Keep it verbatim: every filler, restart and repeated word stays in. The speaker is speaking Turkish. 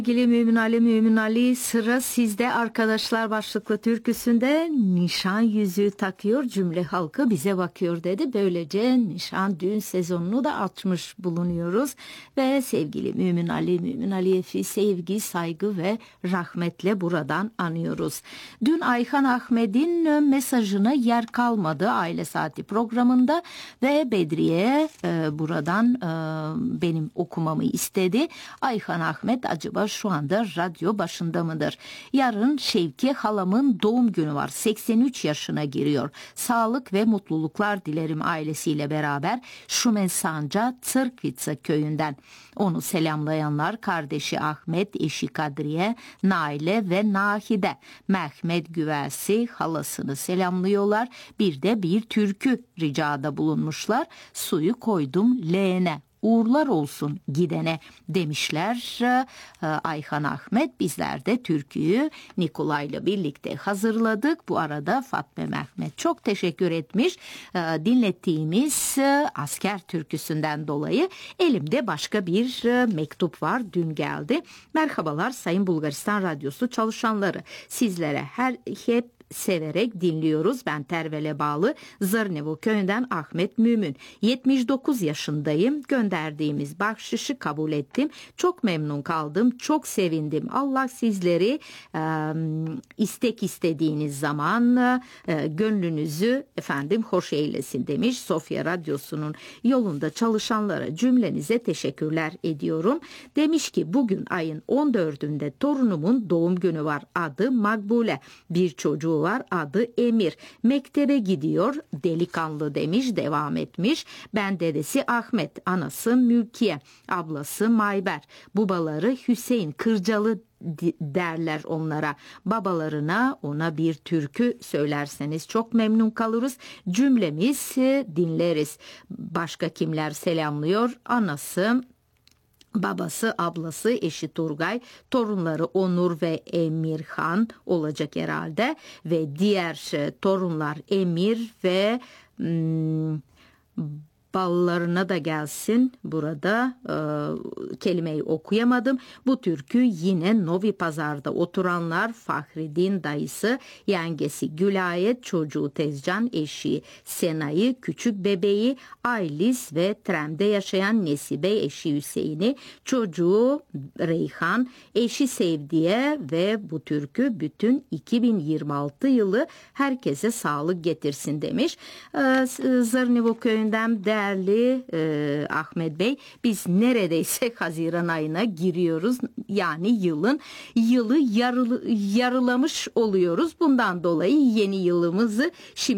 Sevgili Mümin Ali, Mümin Ali, sıra sizde arkadaşlar başlıklı türküsünde nişan yüzüğü takıyor, cümle halkı bize bakıyor dedi. Böylece nişan düğün sezonunu da açmış bulunuyoruz ve sevgili Mümin Ali, Mümin Ali'yi sevgi, saygı ve rahmetle buradan anıyoruz. Dün Ayhan Ahmet'in mesajına yer kalmadı Aile Saati programında ve Bedriye e, buradan e, benim okumamı istedi. Ayhan Ahmet acaba şu anda radyo başında mıdır? Yarın Şevki halamın doğum günü var. seksen üç yaşına giriyor. Sağlık ve mutluluklar dilerim ailesiyle beraber Şumen Sanca Tsırkvitsa köyünden. Onu selamlayanlar kardeşi Ahmet, eşi Kadriye, Naile ve Nahide. Mehmet Güversi halasını selamlıyorlar. Bir de bir türkü ricada bulunmuşlar. Suyu koydum leğene. Uğurlar olsun gidene demişler Ayhan Ahmet. Bizler de türküyü Nikolay'la birlikte hazırladık. Bu arada Fatma Mehmet çok teşekkür etmiş. Dinlettiğimiz asker türküsünden dolayı elimde başka bir mektup var. Dün geldi. Merhabalar Sayın Bulgaristan Radyosu çalışanları. Sizlere her hep severek dinliyoruz. Ben Tervel'e bağlı Zırnevo köyünden Ahmet Mümin. yetmiş dokuz yaşındayım. Gönderdiğimiz bahşişi kabul ettim. Çok memnun kaldım. Çok sevindim. Allah sizleri e, istek istediğiniz zaman e, gönlünüzü efendim hoş eylesin demiş. Sofya Radyosu'nun yolunda çalışanlara cümlenize teşekkürler ediyorum. Demiş ki bugün ayın on dördünde torunumun doğum günü var. Adı Makbule. Bir çocuğu var, adı Emir. Mektebe gidiyor, delikanlı demiş, devam etmiş. Ben dedesi Ahmet, anası Mülkiye, ablası Mayber, babaları Hüseyin Kırcalı derler onlara. Babalarına ona bir türkü söylerseniz çok memnun kalırız. Cümlemiz dinleriz. Başka kimler selamlıyor? Anası, babası, ablası, eşi Turgay, torunları Onur ve Emirhan olacak herhalde ve diğer torunlar Emir ve hmm, ballarına da gelsin. Burada e, kelimeyi okuyamadım. Bu türkü yine Novi Pazar'da oturanlar Fahridin dayısı, yengesi Gülayet, çocuğu Tezcan, eşi Sena'yı, küçük bebeği Aylis ve Trem'de yaşayan Nesibe, eşi Hüseyin'i, çocuğu Reyhan, eşi Sevdiye ve bu türkü bütün iki bin yirmi altı yılı herkese sağlık getirsin demiş. E, Zırnevo köyünden de Değerli e, Ahmet Bey, biz neredeyse Haziran ayına giriyoruz. Yani yılın yılı yarılı, yarılamış oluyoruz. Bundan dolayı yeni yılımızı şimdi